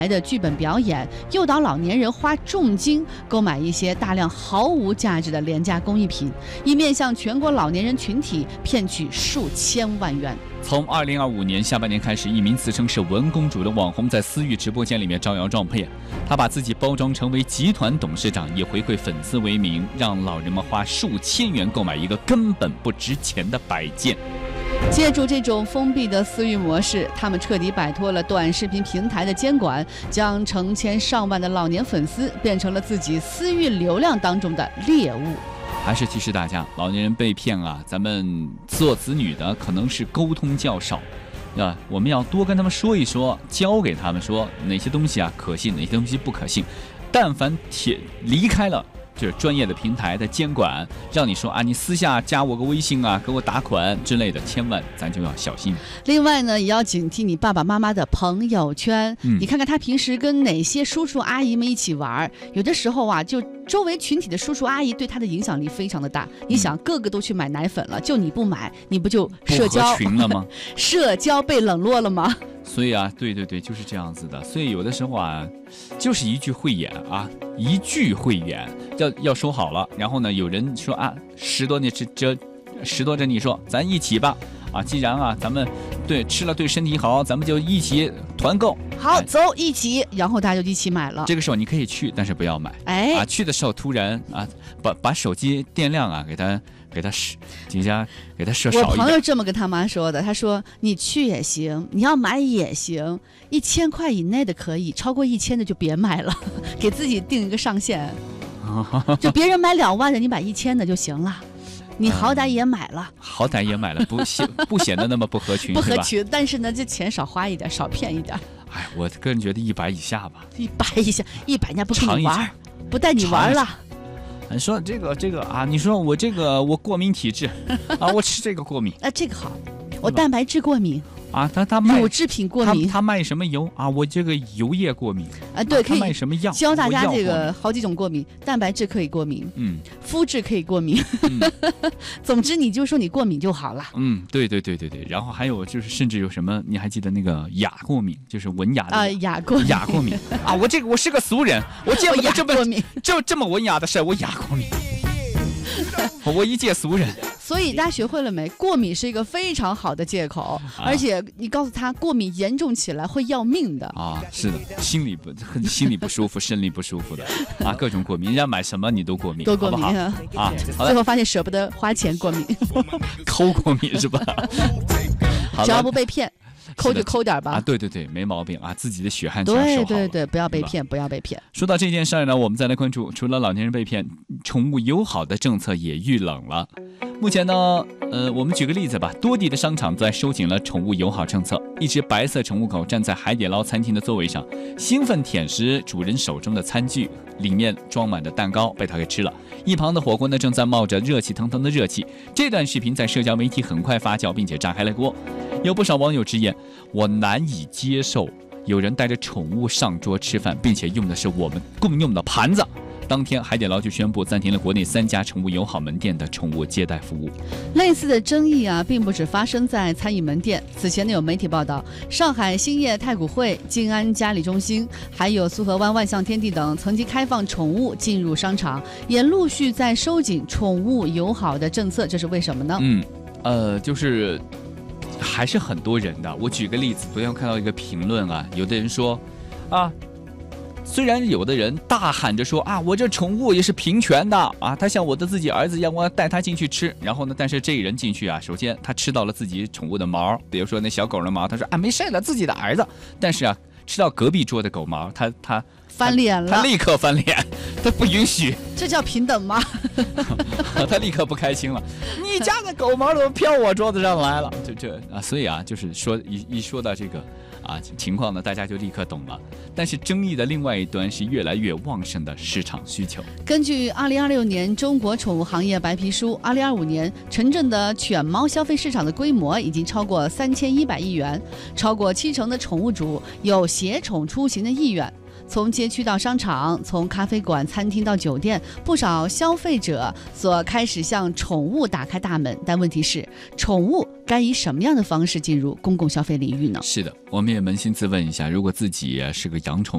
的剧本表演，诱导老年人花重金购买一些大量毫无价值的廉价工艺品，以面向全国老年人群体骗取数千万元。 从2025年下半年开始，一名自称是文公主的网红在私域直播间里面招摇撞骗，他把自己包装成为集团董事长，以回馈粉丝为名，让老人们花数千元购买一个根本不值钱的摆件。 借助这种封闭的私域模式，他们彻底摆脱了短视频平台的监管，将成千上万的老年粉丝变成了自己私域流量当中的猎物。 还是提示大家，老年人被骗啊，咱们做子女的可能是沟通较少，我们要多跟他们说一说，教给他们说哪些东西啊可信，哪些东西不可信。但凡离开了就是专业的平台的监管，让你说啊，你私下加我个微信啊，给我打款之类的，千万咱就要小心。 另外呢，也要警惕你爸爸妈妈的朋友圈，你看看他平时跟哪些叔叔阿姨们一起玩，有的时候啊，就周围群体的叔叔阿姨对他的影响力非常的大。你想，个个都去买奶粉了，就你不买，你不就社交不合群了吗？ 社交被冷落了吗？ 所以啊，对，就是这样子的。所以有的时候啊，就是一句慧眼啊，一句慧眼要说好了。然后呢，有人说啊，10多着你说咱一起吧啊，既然啊咱们吃了对身体好，咱们就一起团购。 好，走一起，然后大家就一起买了。 这个时候你可以去，但是不要买。去的时候突然啊，把手机电量啊给它设少一点。 我朋友这么跟他妈说的，他说你去也行，你要买也行，1000块以内的可以，超过1000的就别买了，给自己定一个上限。就别人买2万的，你买1000的就行了。你好歹也买了，不显得那么不合群， 不合群。但是呢，这钱少花一点，少骗一点。 我个人觉得100以下吧。 100以下，100人家不跟你玩，不带你玩了。 你说这个啊，你说我过敏体质啊，我吃这个过敏。 这个好，我蛋白质过敏。 啊，他卖乳制品过敏， 他卖什么油啊？我这个油液过敏啊，对，可以卖什么药？ 教大家这个好几种过敏，蛋白质可以过敏，肤质可以过敏，总之你就说你过敏就好了。 对，然后还有就是甚至有什么，你还记得那个哑过敏，就是文雅的哑过敏啊，我是个俗人，我见不得这么文雅的事，我哑过敏，我一介俗人。 所以大家学会了没？过敏是一个非常好的借口，而且你告诉他，过敏严重起来会要命的啊！是的，心里不舒服，生理不舒服的啊，各种过敏，人家买什么你都过敏， 都过敏啊！ 最后发现舍不得花钱过敏， 抠过敏是吧？ 只要不被骗。抠就抠点吧啊！对，没毛病啊！自己的血汗钱收好了。 对，不要被骗，不要被骗。 说到这件事儿呢，我们再来关注，除了老年人被骗，宠物友好的政策也遇冷了。目前呢，我们举个例子吧，多地的商场在收紧了宠物友好政策。一只白色宠物狗站在海底捞餐厅的座位上，兴奋舔食主人手中的餐具，里面装满的蛋糕被它给吃了。一旁的火锅呢，正在冒着热气腾腾的热气。这段视频在社交媒体很快发酵，并且炸开了锅。有不少网友直言，我难以接受有人带着宠物上桌吃饭，并且用的是我们共用的盘子。当天海底捞就宣布暂停了国内3家宠物友好门店的宠物接待服务。 类似的争议啊，并不只发生在餐饮门店。此前呢，有媒体报道，上海兴业太古汇、静安嘉里中心，还有苏河湾万象天地等曾经开放宠物进入商场，也陆续在收紧宠物友好的政策。这是为什么呢？ 就是还是很多人的。我举个例子，昨天我看到一个评论啊，有的人说啊，虽然有的人大喊着说啊，我这宠物也是平权的啊，他像我的自己儿子一样，我要带他进去吃。然后呢，但是这人进去啊，首先他吃到了自己宠物的毛，比如说那小狗的毛，他说啊没事了，自己的儿子。但是啊，吃到隔壁桌的狗毛，他翻脸了， 他立刻翻脸，他不允许。 这叫平等吗？ 他立刻不开心了，你家的狗毛怎么飘我桌子上来了？所以啊，就是说一说到这个情况呢，大家就立刻懂了。但是争议的另外一端是越来越旺盛的市场需求。 根据2026年中国宠物行业白皮书，2025年城镇的犬猫消费市场的规模已经超过3100亿元，超过70%的宠物主有携宠出行的意愿。从街区到商场，从咖啡馆、餐厅到酒店，不少消费者所开始向宠物打开大门。但问题是，宠物该以什么样的方式进入公共消费领域呢？ 是的，我们也扪心自问一下，如果自己是个养宠